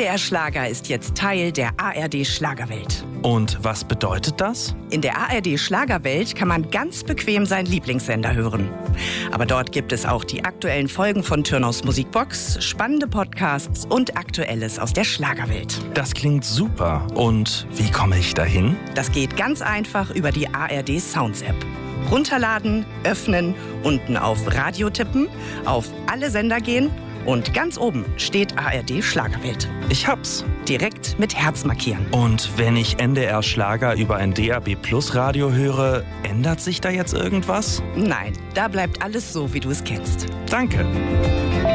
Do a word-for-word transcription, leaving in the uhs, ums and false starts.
D R Schlager ist jetzt Teil der A R D Schlagerwelt. Und was bedeutet das? In der A R D Schlagerwelt kann man ganz bequem seinen Lieblingssender hören. Aber dort gibt es auch die aktuellen Folgen von Turnhaus Musikbox, spannende Podcasts und Aktuelles aus der Schlagerwelt. Das klingt super. Und wie komme ich dahin? Das geht ganz einfach über die A R D Sounds App. Runterladen, öffnen, unten auf Radio tippen, auf alle Sender gehen und ganz oben steht A R D Schlagerwelt. Ich hab's. Direkt mit Herz markieren. Und wenn ich N D R Schlager über ein D A B Plus Radio höre, ändert sich da jetzt irgendwas? Nein, da bleibt alles so, wie du es kennst. Danke.